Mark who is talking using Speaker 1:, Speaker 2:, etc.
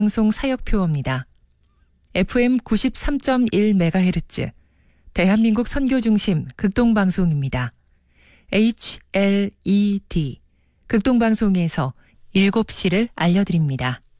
Speaker 1: 방송 사역표어입니다. FM 93.1MHz 대한민국 선교중심 극동방송입니다. HLED 극동방송에서 7시를 알려드립니다.